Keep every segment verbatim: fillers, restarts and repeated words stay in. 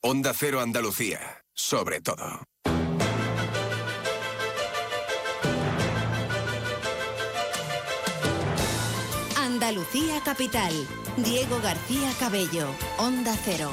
Onda Cero Andalucía, sobre todo. Andalucía Capital. Diego García Cabello, Onda Cero.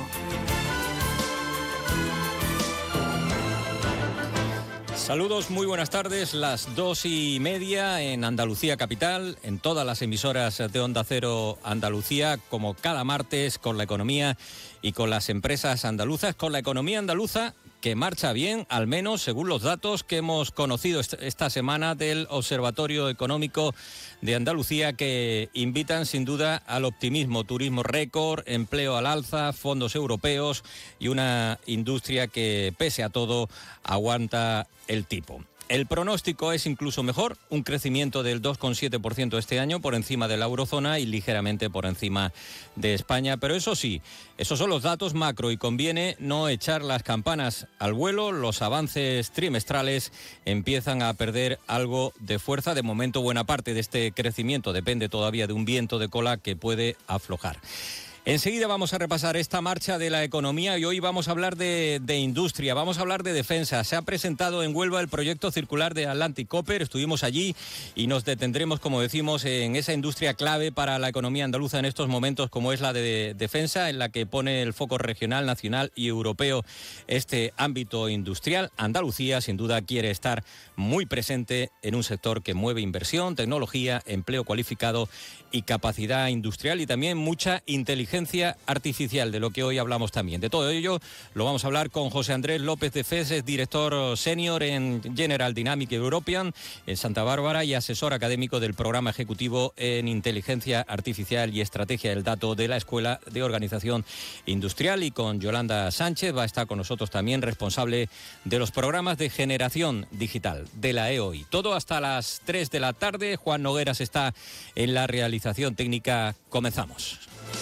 Saludos, muy buenas tardes, las dos y media en Andalucía Capital, en todas las emisoras de Onda Cero Andalucía, como cada martes, con la economía y con las empresas andaluzas, con la economía andaluza que marcha bien, al menos según los datos que hemos conocido esta semana del Observatorio Económico de Andalucía, que invitan sin duda al optimismo. Turismo récord, empleo al alza, fondos europeos y una industria que, pese a todo, aguanta el tipo. El pronóstico es incluso mejor, un crecimiento del dos coma siete por ciento este año por encima de la eurozona y ligeramente por encima de España. Pero eso sí, esos son los datos macro y conviene no echar las campanas al vuelo. Los avances trimestrales empiezan a perder algo de fuerza. De momento, buena parte de este crecimiento depende todavía de un viento de cola que puede aflojar. Enseguida vamos a repasar esta marcha de la economía y hoy vamos a hablar de, de industria, vamos a hablar de defensa. Se ha presentado en Huelva el proyecto circular de Atlantic Copper, estuvimos allí y nos detendremos, como decimos, en esa industria clave para la economía andaluza en estos momentos, como es la de defensa, en la que pone el foco regional, nacional y europeo este ámbito industrial. Andalucía, sin duda, quiere estar muy presente en un sector que mueve inversión, tecnología, empleo cualificado y capacidad industrial y también mucha inteligencia artificial, de lo que hoy hablamos también. De todo ello lo vamos a hablar con José Andrés López de Fez, es director senior en General Dynamics European en Santa Bárbara y asesor académico del programa ejecutivo en inteligencia artificial y estrategia del dato de la Escuela de Organización Industrial. Y con Yolanda Sánchez va a estar con nosotros también, responsable de los programas de generación digital de la E O I. Todo hasta las tres de la tarde. Juan Nogueras está en la realización técnica. Comenzamos.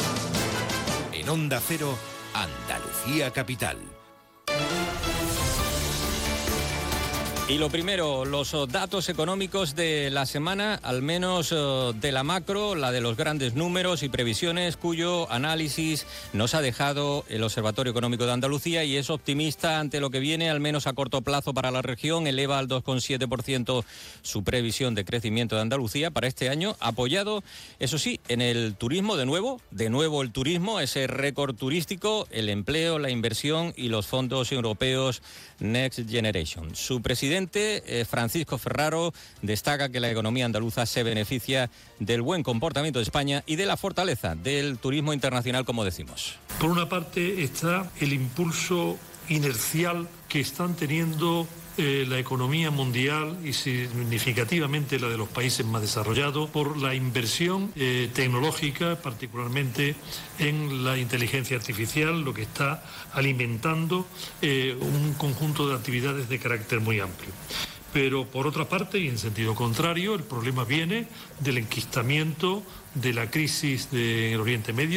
En Onda Cero, Andalucía Capital. Y lo primero, los datos económicos de la semana, al menos de la macro, la de los grandes números y previsiones, cuyo análisis nos ha dejado el Observatorio Económico de Andalucía y es optimista ante lo que viene, al menos a corto plazo para la región. Eleva al dos coma siete por ciento su previsión de crecimiento de Andalucía para este año, apoyado, eso sí, en el turismo de nuevo, de nuevo el turismo, ese récord turístico, el empleo, la inversión y los fondos europeos Next Generation. Su presidente Francisco Ferraro destaca que la economía andaluza se beneficia del buen comportamiento de España y de la fortaleza del turismo internacional, como decimos. Por una parte está el impulso inercial que están teniendo eh, la economía mundial y significativamente la de los países más desarrollados por la inversión eh, tecnológica, particularmente en la inteligencia artificial, lo que está alimentando eh, un conjunto de actividades de carácter muy amplio. Pero por otra parte, y en sentido contrario, el problema viene del enquistamiento de la crisis del Oriente Medio.